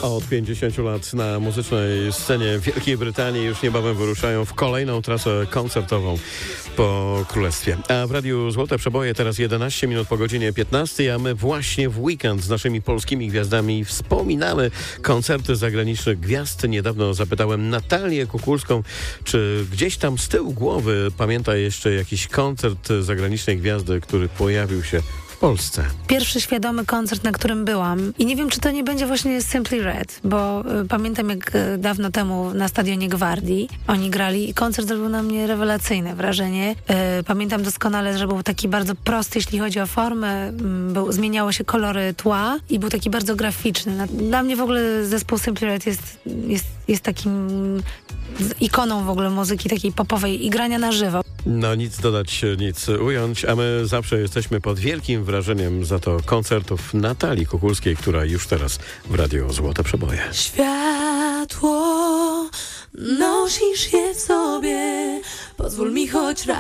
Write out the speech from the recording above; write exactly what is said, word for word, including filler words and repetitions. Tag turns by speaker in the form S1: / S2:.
S1: Od pięćdziesięciu lat na muzycznej scenie Wielkiej Brytanii już niebawem wyruszają w kolejną trasę koncertową po Królestwie. A w Radiu Złote Przeboje teraz jedenaście minut po godzinie piętnastej, a my właśnie w weekend z naszymi polskimi gwiazdami wspominamy koncerty zagranicznych gwiazd. Niedawno zapytałem Natalię Kukulską, czy gdzieś tam z tyłu głowy pamięta jeszcze jakiś koncert zagranicznej gwiazdy, który pojawił się w Polsce.
S2: Pierwszy świadomy koncert, na którym byłam. I nie wiem, czy to nie będzie właśnie Simply Red, bo y, pamiętam, jak y, dawno temu na stadionie Gwardii oni grali i koncert zrobił na mnie rewelacyjne wrażenie. Y, pamiętam doskonale, że był taki bardzo prosty, jeśli chodzi o formę. Y, był, zmieniało się kolory tła i był taki bardzo graficzny. Na, dla mnie w ogóle zespół Simply Red jest, jest, jest takim ikoną w ogóle muzyki takiej popowej i grania na żywo.
S1: No nic dodać, nic ująć, a my zawsze jesteśmy pod wielkim wrażeniem za to koncertów Natalii Kukulskiej, która już teraz w Radiu Złote Przeboje.
S3: Światło, nosisz je w sobie, pozwól mi choć raz.